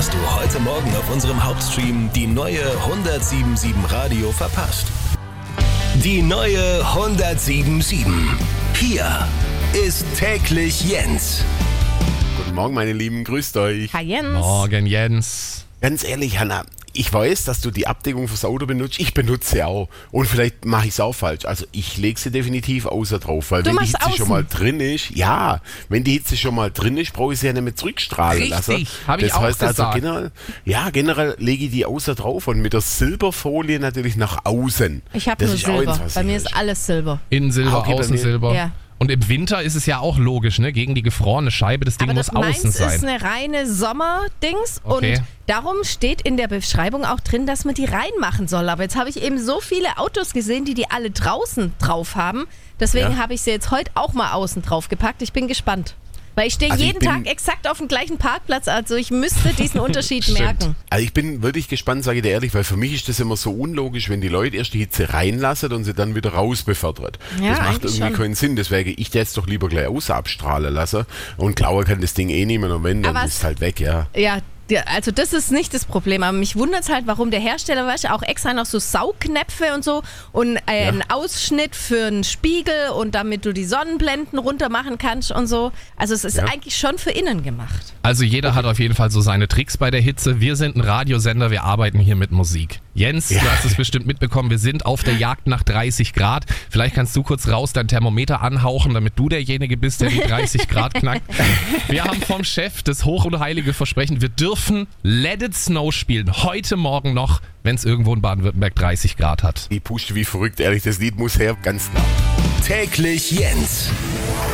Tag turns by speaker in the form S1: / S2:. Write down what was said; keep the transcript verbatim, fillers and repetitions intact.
S1: hast du heute Morgen auf unserem Hauptstream die neue hundertsieben Komma sieben Radio verpasst. Die neue hundertsieben Komma sieben. Hier ist täglich Jens.
S2: Guten Morgen, meine Lieben, grüßt euch.
S3: Hi Jens.
S4: Morgen, Jens.
S2: Ganz ehrlich, Hanna, ich weiß, dass du die Abdeckung fürs Auto benutzt. Ich benutze sie auch. Und vielleicht mache ich es auch falsch. Also ich lege sie definitiv außer drauf. Weil
S3: Du
S2: wenn die
S3: machst
S2: Hitze
S3: außen.
S2: schon mal drin ist, ja, wenn die Hitze schon mal drin ist, brauche ich sie ja nicht mehr zurückstrahlen
S4: Richtig,
S2: lassen.
S4: hab ich
S2: das
S4: auch
S2: heißt also
S4: gesagt.
S2: generell, ja, generell lege ich die außer drauf und mit der Silberfolie natürlich nach außen.
S3: Ich habe
S2: Das
S3: nur
S2: ist auch
S3: Silber.
S2: eins, was
S3: Bei mir
S2: sicher
S3: ist alles Silber.
S4: Innen Silber,
S2: Ah, okay, bei
S4: außen
S2: mir-
S4: Silber.
S3: Ja.
S4: Und im Winter ist es ja auch logisch, ne? Gegen die gefrorene Scheibe, das Ding
S3: Aber
S4: muss
S3: das meins
S4: außen sein.
S3: ist eine reine Sommerdings
S4: Okay.
S3: und darum steht in der Beschreibung auch drin, dass man die reinmachen soll. Aber jetzt habe ich eben so viele Autos gesehen, die die alle draußen drauf haben. Deswegen
S2: Ja.
S3: habe ich sie jetzt heute auch mal außen drauf gepackt. Ich bin gespannt. Weil ich stehe
S2: Also ich
S3: jeden
S2: bin-
S3: Tag exakt auf dem gleichen Parkplatz, also ich müsste diesen Unterschied merken.
S2: Also ich bin wirklich gespannt, sage ich dir ehrlich, weil für mich ist das immer so unlogisch, wenn die Leute erst die Hitze reinlassen und sie dann wieder raus befördert.
S3: Ja,
S2: das macht
S3: eigentlich
S2: irgendwie
S3: schon.
S2: keinen Sinn, deswegen ich jetzt doch lieber gleich außer abstrahlen lassen und Klauer kann das Ding eh nicht mehr, und wenn, dann
S3: Aber
S2: ist es halt weg, ja.
S3: Ja, ja, also das ist nicht das Problem, aber mich wundert es halt, warum der Hersteller weißt, du, auch extra noch so Saugnäpfe und so und einen Ausschnitt für einen Spiegel und damit du die Sonnenblenden runter machen kannst und so. Also es ist
S2: Ja.
S3: eigentlich schon für innen gemacht.
S4: Also jeder hat auf jeden Fall so seine Tricks bei der Hitze. Wir sind ein Radiosender, wir arbeiten hier mit Musik. Jens,
S2: Ja.
S4: du hast es bestimmt mitbekommen, wir sind auf der Jagd nach dreißig Grad. Vielleicht kannst du kurz raus dein Thermometer anhauchen, damit du derjenige bist, der die dreißig Grad knackt. Wir haben vom Chef das hoch und heilige Versprechen, wir dürfen Let It Snow spielen, heute Morgen noch, wenn es irgendwo in Baden-Württemberg dreißig Grad hat.
S2: Die pusht wie verrückt, ehrlich, das Lied muss her, ganz klar.
S1: Täglich Jens.